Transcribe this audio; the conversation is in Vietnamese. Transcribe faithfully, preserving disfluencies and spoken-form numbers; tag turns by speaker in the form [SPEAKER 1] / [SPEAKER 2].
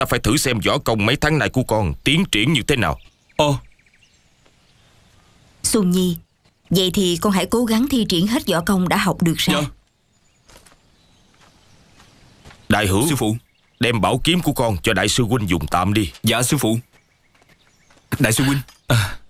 [SPEAKER 1] Ta phải thử xem võ công mấy tháng này của con tiến triển như thế nào.
[SPEAKER 2] Ồ.
[SPEAKER 3] Xuân Nhi, vậy thì con hãy cố gắng thi triển hết võ công đã học được ra.
[SPEAKER 2] Dạ.
[SPEAKER 1] Đại hữu,
[SPEAKER 2] Sư phụ.
[SPEAKER 1] đem bảo kiếm của con cho đại sư huynh dùng tạm đi.
[SPEAKER 2] Dạ sư phụ. Đại sư huynh. À,